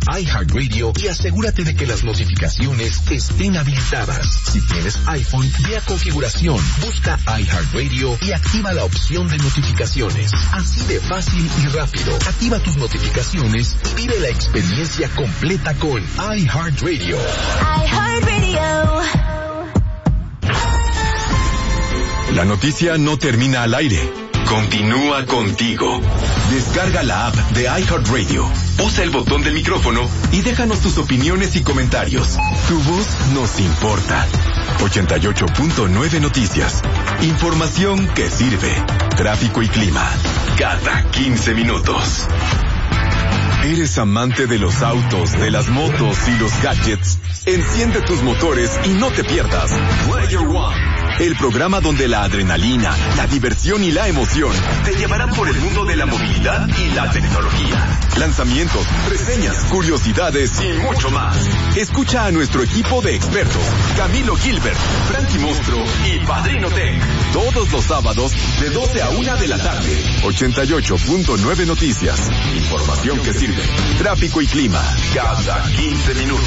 iHeartRadio y asegúrate de que las notificaciones estén habilitadas. Si tienes iPhone, ve a configuración, busca iHeartRadio y activa la opción de notificaciones. Así de fácil y rápido. Activa tus notificaciones y vive la experiencia completa con iHeartRadio. iHeartRadio. La noticia no termina al aire. Continúa contigo. Descarga la app de iHeartRadio. Usa el botón del micrófono y déjanos tus opiniones y comentarios. Tu voz nos importa. 88.9 Noticias. Información que sirve. Tráfico y clima. Cada 15 minutos. ¿Eres amante de los autos, de las motos y los gadgets? Enciende tus motores y no te pierdas Player One. El programa donde la adrenalina, la diversión y la emoción te llevarán por el mundo de la movilidad y la tecnología. Lanzamientos, reseñas, curiosidades y mucho más. Escucha a nuestro equipo de expertos, Camilo Gilbert, Frankie Monstruo y Padrino Tech. Todos los sábados de 12 a 1 de la tarde. 88.9 Noticias. Información que sirve. Tráfico y clima. Cada 15 minutos.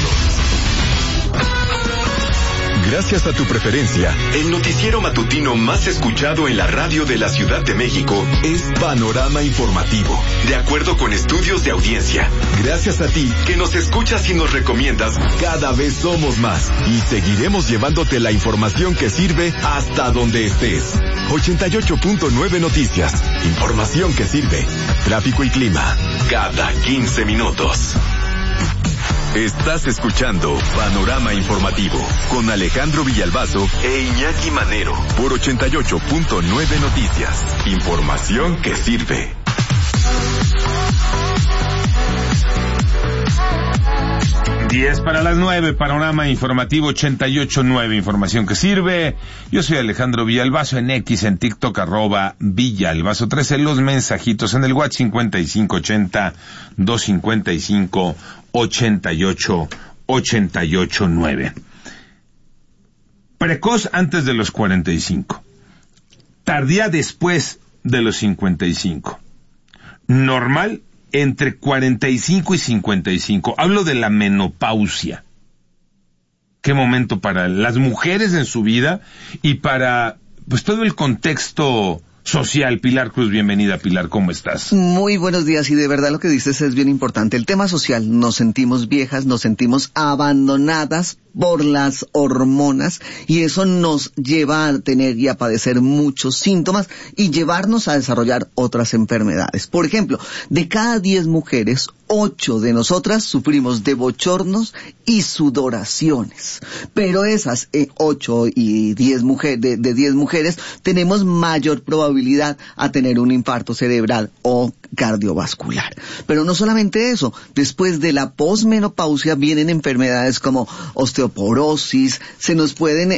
Gracias a tu preferencia, el noticiero matutino más escuchado en la radio de la Ciudad de México es Panorama Informativo, de acuerdo con estudios de audiencia. Gracias a ti, que nos escuchas y nos recomiendas, cada vez somos más y seguiremos llevándote la información que sirve hasta donde estés. 88.9 Noticias, información que sirve. Tráfico y clima, cada 15 minutos. Estás escuchando Panorama Informativo con Alejandro Villalbazo e Iñaki Manero por 88.9 Noticias. Información que sirve. Diez para las 9, Panorama Informativo 88.9, información que sirve. Yo soy Alejandro Villalbazo, en X, en TikTok, @Villalbazo 13, los mensajitos en el WhatsApp 5580-255-8889. Precoz antes de los 45. Tardía después de los 55. Normal entre 45 y 55. Hablo de la menopausia. Qué momento para las mujeres en su vida y para pues todo el contexto social. Pilar Cruz, bienvenida. Pilar, ¿cómo estás? Muy buenos días, y de verdad lo que dices es bien importante. El tema social, nos sentimos viejas, nos sentimos abandonadas por las hormonas, y eso nos lleva a tener y a padecer muchos síntomas y llevarnos a desarrollar otras enfermedades. Por ejemplo, de cada 10 mujeres, 8 de nosotras sufrimos de bochornos y sudoraciones. Pero esas 8 y 10 mujeres, de 10 mujeres, tenemos mayor probabilidad a tener un infarto cerebral o cardiovascular. Pero no solamente eso, después de la posmenopausia vienen enfermedades como osteoporosis, se nos pueden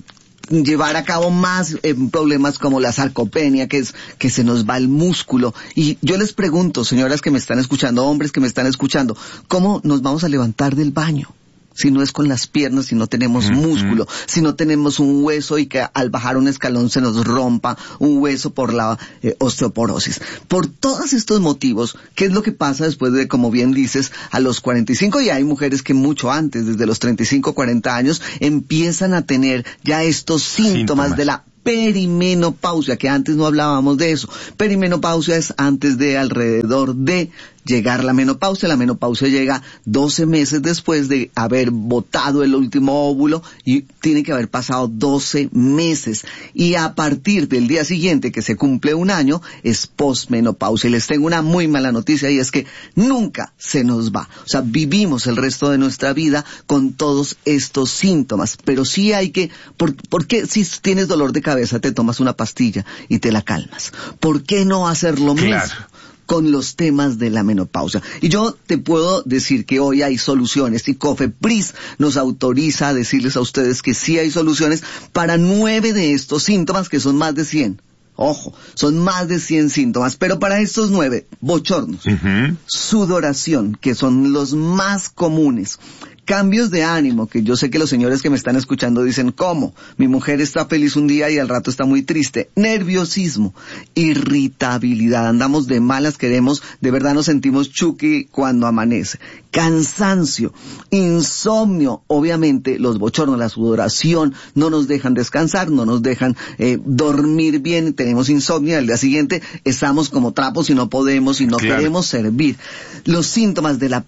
llevar a cabo más problemas como la sarcopenia, que es que se nos va el músculo. Y yo les pregunto, señoras que me están escuchando, hombres que me están escuchando, ¿cómo nos vamos a levantar del baño si no es con las piernas, si no tenemos músculo, si no tenemos un hueso y que al bajar un escalón se nos rompa un hueso por la osteoporosis? Por todos estos motivos, ¿qué es lo que pasa después de, como bien dices, a los 45? Y hay mujeres que mucho antes, desde los 35, 40 años, empiezan a tener ya estos síntomas de la perimenopausia, que antes no hablábamos de eso. Perimenopausia es antes de, alrededor de llegar la menopausia. La menopausia llega 12 meses después de haber botado el último óvulo, y tiene que haber pasado 12 meses. Y a partir del día siguiente, que se cumple un año, es posmenopausia. Y les tengo una muy mala noticia, y es que nunca se nos va. O sea, vivimos el resto de nuestra vida con todos estos síntomas. Pero sí hay que, ¿por qué si tienes dolor de cabeza te tomas una pastilla y te la calmas? ¿Por qué no hacer lo mismo con los temas de la menopausia? Y yo te puedo decir que hoy hay soluciones, y COFEPRIS nos autoriza a decirles a ustedes que sí hay soluciones para 9 de estos síntomas, que son más de 100. Ojo, son más de 100 síntomas, pero para estos 9, bochornos, sudoración, que son los más comunes, Cambios de ánimo, que yo sé que los señores que me están escuchando dicen, ¿cómo? Mi mujer está feliz un día y al rato está muy triste. Nerviosismo, irritabilidad, andamos de malas, de verdad nos sentimos chuki cuando amanece. Cansancio, insomnio, obviamente los bochornos, la sudoración no nos dejan descansar, no nos dejan dormir bien, tenemos insomnio, al día siguiente estamos como trapos y no podemos y no queremos servir. Los síntomas de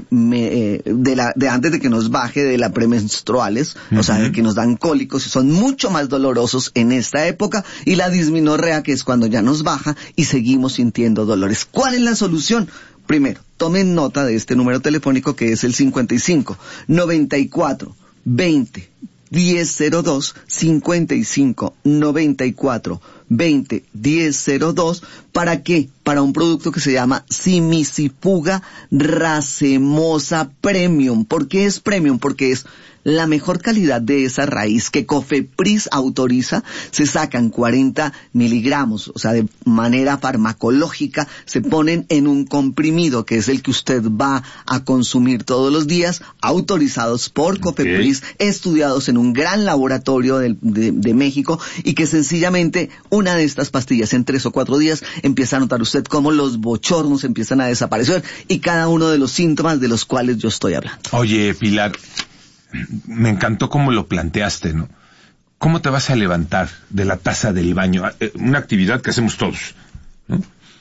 de antes de que nos baje, de la premenstruales, o sea, de que nos dan cólicos, son mucho más dolorosos en esta época, y la dismenorrea, que es cuando ya nos baja y seguimos sintiendo dolores. ¿Cuál es la solución? Primero, tomen nota de este número telefónico, que es el 55 94 20 1002, 55 94 20 1002. ¿Para qué? Para un producto que se llama Simicifuga Racemosa Premium. ¿Por qué es Premium? Porque es la mejor calidad de esa raíz que Cofepris autoriza. Se sacan 40 miligramos, o sea, de manera farmacológica, se ponen en un comprimido, que es el que usted va a consumir todos los días, autorizados por Cofepris, estudiados en un gran laboratorio de México, y que sencillamente una de estas pastillas en 3 o 4 días empieza a notar usted cómo los bochornos empiezan a desaparecer y cada uno de los síntomas de los cuales yo estoy hablando. Oye, Pilar, me encantó cómo lo planteaste, ¿no? ¿Cómo te vas a levantar de la taza del baño? Una actividad que hacemos todos, ¿no?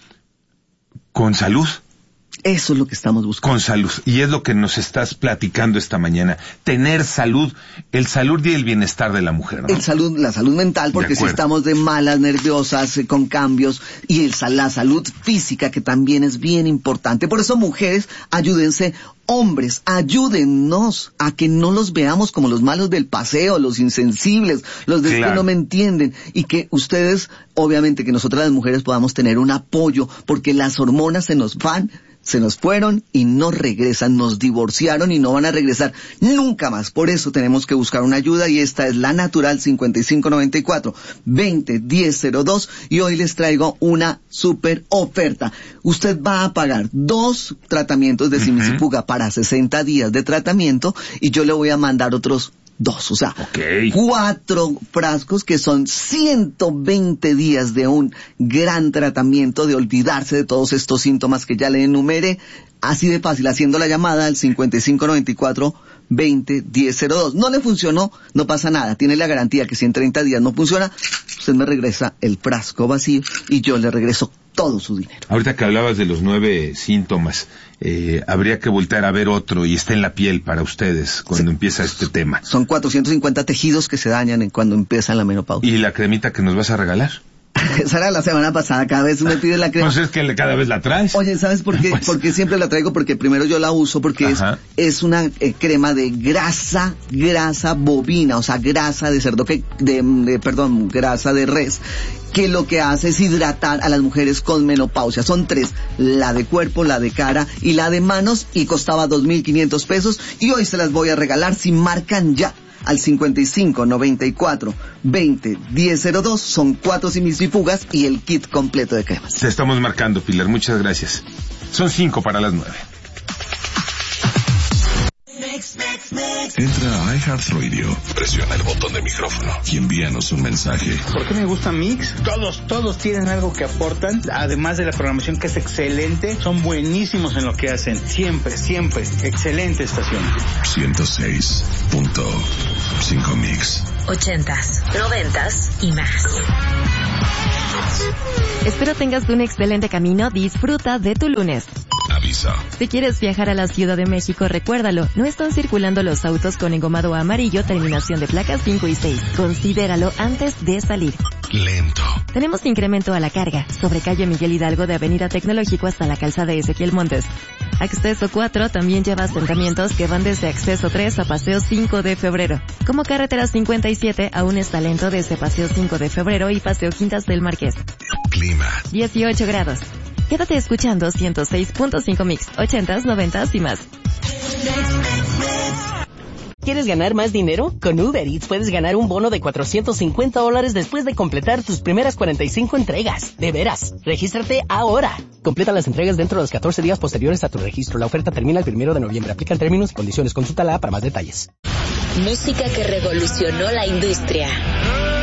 Con salud. Eso es lo que estamos buscando. Con salud. Y es lo que nos estás platicando esta mañana. Tener salud, el salud y el bienestar de la mujer, ¿no? La salud mental, porque si estamos de malas, nerviosas, con cambios, y la salud física, que también es bien importante. Por eso, mujeres, ayúdense. Hombres, ayúdennos a que no los veamos como los malos del paseo, los insensibles, los de que no me entienden, y que ustedes, obviamente, que nosotras las mujeres podamos tener un apoyo, porque las hormonas se nos fueron y no regresan, nos divorciaron y no van a regresar nunca más. Por eso tenemos que buscar una ayuda, y esta es la Natural 5594 20 1002, y hoy les traigo una super oferta. Usted va a pagar 2 tratamientos de Simicifuga para 60 días de tratamiento, y yo le voy a mandar otros 2, o sea, 4 frascos, que son 120 días de un gran tratamiento, de olvidarse de todos estos síntomas que ya le enumeré, así de fácil, haciendo la llamada al 5594 20 1002. No le funcionó, no pasa nada, tiene la garantía que si en 30 días no funciona, usted me regresa el frasco vacío y yo le regreso todo su dinero. Ahorita que hablabas de los 9 síntomas, habría que voltear a ver otro, y está en la piel para ustedes cuando empieza este tema. Son 450 tejidos que se dañan cuando empieza la menopausia. ¿Y la cremita que nos vas a regalar? Esa era la semana pasada, cada vez me pide la crema. Pues es que cada vez la traes. Oye, ¿sabes por qué? Pues... Porque siempre la traigo, porque primero yo la uso, porque es una crema de grasa bovina, o sea, grasa de cerdo, grasa de res, que lo que hace es hidratar a las mujeres con menopausia. Son 3, la de cuerpo, la de cara y la de manos, y costaba 2,500 pesos, y hoy se las voy a regalar si marcan ya al 55 94 20 1002. Son 4 simicifugas y el kit completo de cremas. Te estamos marcando, Pilar, muchas gracias. Son 5 para las 9. Entra a iHeartRadio, presiona el botón de micrófono y envíanos un mensaje. ¿Por qué me gusta Mix? Todos tienen algo que aportan, además de la programación, que es excelente. Son buenísimos en lo que hacen, siempre, excelente estación. 106.5 Mix. 80s, 90s y más. Espero tengas un excelente camino, disfruta de tu lunes. Avisa. Si quieres viajar a la Ciudad de México, recuérdalo, no están circulando los autos con engomado amarillo, terminación de placas 5 y 6. Considéralo antes de salir. Lento. Tenemos incremento a la carga, sobre calle Miguel Hidalgo de Avenida Tecnológico hasta la calzada Ezequiel Montes. Acceso 4 también lleva asentamientos que van desde Acceso 3 a Paseo 5 de Febrero. Como carretera 57 aún está lento desde Paseo 5 de Febrero y Paseo Quintas del Marqués. Clima. 18 grados. Quédate escuchando 106.5 Mix, 80s, 90s y más. ¿Quieres ganar más dinero? Con Uber Eats puedes ganar un bono de $450 después de completar tus primeras 45 entregas. De veras, regístrate ahora. Completa las entregas dentro de los 14 días posteriores a tu registro. La oferta termina el 1 de noviembre. Aplican términos y condiciones. Consulta la app para más detalles. Música que revolucionó la industria.